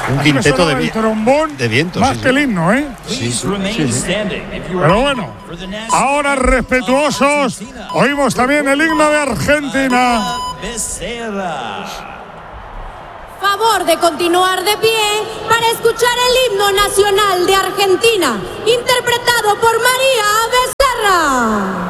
Un quinteto de trombón de viento. más que el himno, ¿eh? Sí. Pero bueno, ahora respetuosos, oímos también el himno de Argentina. Favor de continuar de pie para escuchar el himno nacional de Argentina, interpretado por María Becerra.